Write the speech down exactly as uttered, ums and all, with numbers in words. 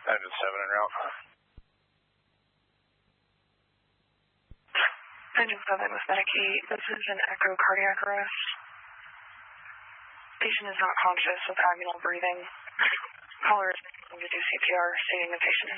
Engine seven en route. Engine seven with Medic eight. This is an echo cardiac arrest. Patient is not conscious with vaginal breathing. Caller is going to do C P R, stating the patient